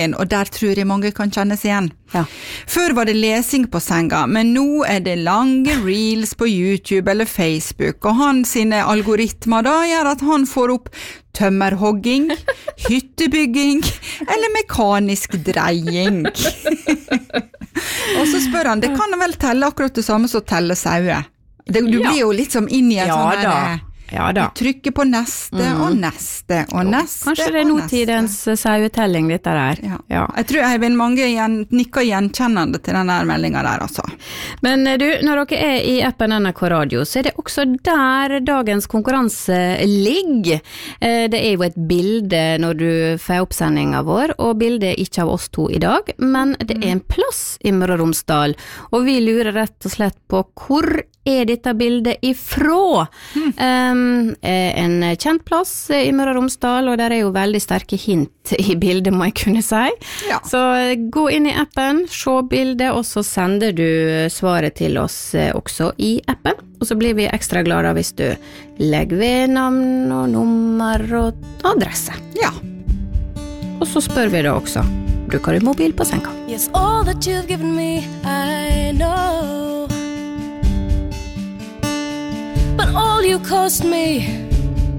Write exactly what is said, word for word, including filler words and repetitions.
Og der tror jeg mange kan kjennes igjen. Ja. Før var det lesing på senga, men nå er det lange reels på YouTube eller Facebook, og han sine algoritmer da gjør at han får opp tømmerhogging, hyttebygging eller mekanisk dreying. Og så spør han, det kan vel telle akkurat det samme som telle sauer. Det, du Ja. blir jo litt som inn i et Ja sånn da. her... Ja da. Du trykker på neste Mm. og neste og neste Kanskje det er og nåtidens sauetelling dette der. Ja. Ja. Jeg tror Eivind mange igjen, nikker gjenkjennende til denne meldingen der, altså. Men du, når dere er i appen N R K Radio, så er det også der dagens konkurranse ligger. Eh, Det er jo et bilde når du får oppsendinga vår, og bildet er ikke av oss to i dag, men det er en plass i Møre og Romsdal, og vi lurer rett og slett på hvor er dette bildet ifra? Mm. Um, en kjent plass i Møre og Romsdal, og der er jo veldig sterke hint i bildet, må jeg kunne si. Ja. Så gå inn i appen, se bildet, og så sender du svaret til oss også i appen. Og så blir vi ekstra glade hvis du legger ved navn og nummer og adresse. Ja. Og så spør vi da også, bruker du mobil på senga? Yes, all that you've given me, I know. But all you cost me